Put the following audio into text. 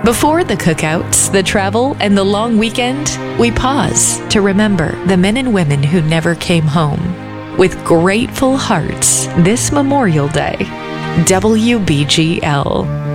Before the cookouts, the travel, and the long weekend, we pause to remember the men and women who never came home. With grateful hearts, this Memorial Day, WBGL.